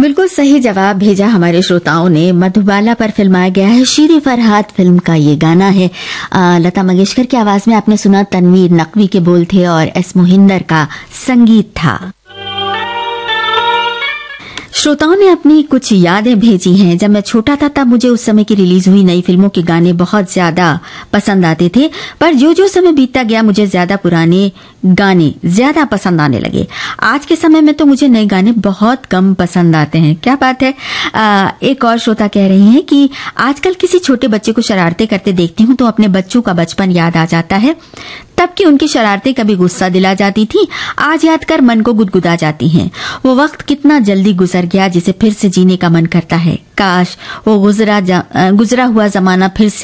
बिल्कुल सही जवाब भेजा हमारे श्रोताओं ने। मधुबाला पर फिल्माया गया है शीर फरहाद फिल्म का ये गाना है। लता मंगेशकर की आवाज में आपने सुना, तनवीर नकवी के बोल थे और एस मोहिंदर का संगीत था। श्रोताओं ने अपनी कुछ यादें भेजी हैं। जब मैं छोटा था तब मुझे उस समय की रिलीज हुई नई फिल्मों के गाने बहुत ज्यादा पसंद आते थे, पर जो जो समय बीतता गया मुझे ज्यादा पुराने गाने ज्यादा पसंद आने लगे। आज के समय में तो मुझे नए गाने बहुत कम पसंद आते हैं। क्या बात है। एक और श्रोता कह रही हैं कि आजकल किसी छोटे बच्चे को शरारतें करते देखती हूँ तो अपने बच्चों का बचपन याद आ जाता है। तब की उनकी शरारतें कभी गुस्सा दिला जाती थी, आज याद कर मन को गुदगुदा जाती हैं। वो वक्त कितना जल्दी गुजर गया जिसे फिर से जीने का मन करता है। काश वो गुजरा हुआ जमाना फिर से